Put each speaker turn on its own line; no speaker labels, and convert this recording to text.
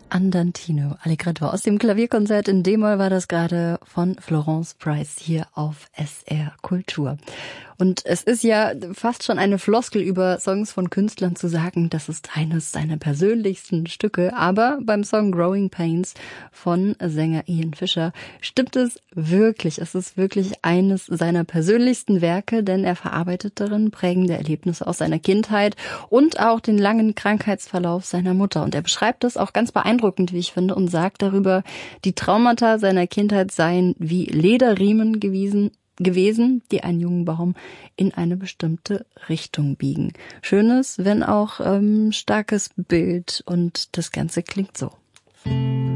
Andantino Allegretto aus dem Klavierkonzert in D-Moll war das gerade von Florence Price hier auf SR Kultur. Und es ist ja fast schon eine Floskel über Songs von Künstlern zu sagen, das ist eines seiner persönlichsten Stücke. Aber beim Song Growing Pains von Sänger Ian Fisher stimmt es wirklich. Es ist wirklich eines seiner persönlichsten Werke, denn er verarbeitet darin prägende Erlebnisse aus seiner Kindheit und auch den langen Krankheitsverlauf seiner Mutter. Und er beschreibt das auch ganz beeindruckend, wie ich finde, und sagt darüber, die Traumata seiner Kindheit seien wie Lederriemen gewesen, die einen jungen Baum in eine bestimmte Richtung biegen. Schönes, wenn auch starkes Bild, und das Ganze klingt so.